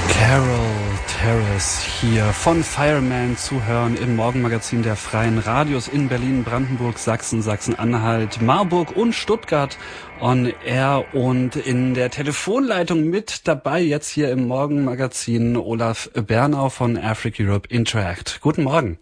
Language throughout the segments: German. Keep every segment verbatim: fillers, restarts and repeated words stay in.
Carol Terrace hier von Fireman zu hören im Morgenmagazin der Freien Radios in Berlin, Brandenburg, Sachsen, Sachsen-Anhalt, Marburg und Stuttgart on air und in der Telefonleitung mit dabei jetzt hier im Morgenmagazin Olaf Bernau von Africa Europe Interact. Guten Morgen.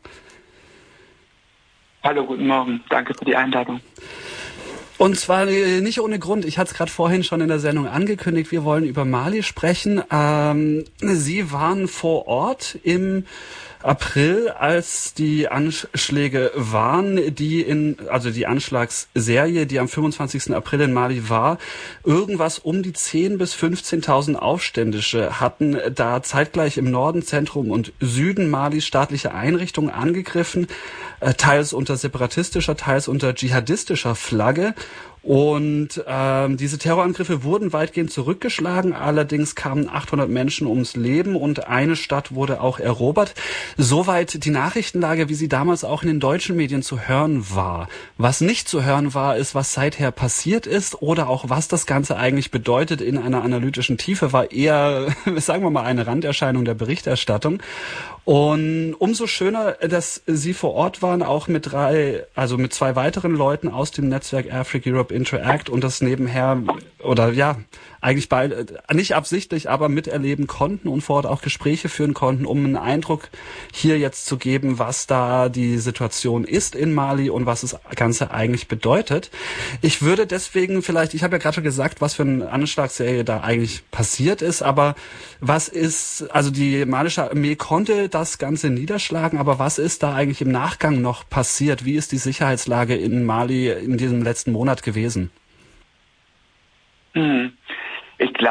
Hallo, guten Morgen. Danke für die Einladung. Und zwar nicht ohne Grund. Ich hatte es gerade vorhin schon in der Sendung angekündigt. Wir wollen über Mali sprechen. Ähm, Sie waren vor Ort im April, als die Anschläge waren, die in, also die Anschlagsserie, die am fünfundzwanzigsten April in Mali war, irgendwas um die zehntausend bis fünfzehntausend Aufständische hatten da zeitgleich im Norden, Zentrum und Süden Malis staatliche Einrichtungen angegriffen, äh, teils unter separatistischer, teils unter dschihadistischer Flagge. Und ähm, diese Terrorangriffe wurden weitgehend zurückgeschlagen, allerdings kamen achthundert Menschen ums Leben und eine Stadt wurde auch erobert. Soweit die Nachrichtenlage, wie sie damals auch in den deutschen Medien zu hören war. Was nicht zu hören war, ist, was seither passiert ist oder auch was das Ganze eigentlich bedeutet in einer analytischen Tiefe, war eher, sagen wir mal, eine Randerscheinung der Berichterstattung. Und umso schöner, dass Sie vor Ort waren, auch mit drei, also mit zwei weiteren Leuten aus dem Netzwerk Africa Europe Interact und das nebenher oder ja, eigentlich bei, nicht absichtlich, aber miterleben konnten und vor Ort auch Gespräche führen konnten, um einen Eindruck hier jetzt zu geben, was da die Situation ist in Mali und was das Ganze eigentlich bedeutet. Ich würde deswegen vielleicht, ich habe ja gerade schon gesagt, was für eine Anschlagsserie da eigentlich passiert ist, aber was ist, also die malische Armee konnte das Ganze niederschlagen, aber was ist da eigentlich im Nachgang noch passiert? Wie ist die Sicherheitslage in Mali in diesem letzten Monat gewesen? Hm. Ich glaube,